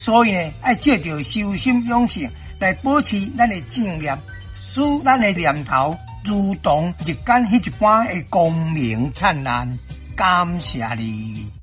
所以呢，要借着修心养性来保持咱的正念，使咱的念头如同日间迄一般的光明灿烂。感谢你。